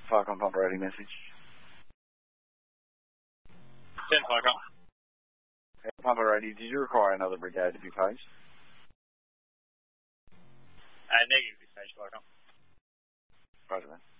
Falcon Pump ready message. 10 Falcon. Hey, Pump ready. Did you require another brigade to be paged? Negative, this stage Falcon. Roger, man.